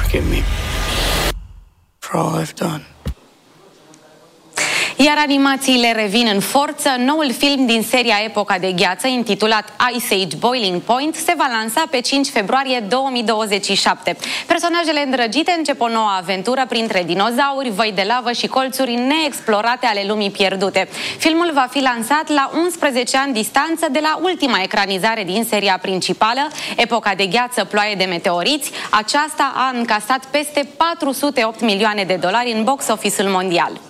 forgive me for all I've done. Iar animațiile revin în forță. Noul film din seria Epoca de Gheață, intitulat Ice Age Boiling Point, se va lansa pe 5 februarie 2027. Personajele îndrăgite încep o nouă aventură printre dinozauri, văi de lavă și colțuri neexplorate ale lumii pierdute. Filmul va fi lansat la 11 ani distanță de la ultima ecranizare din seria principală, Epoca de Gheață, Ploaie de meteoriți. Aceasta a încasat peste 408 milioane de dolari în box office-ul mondial.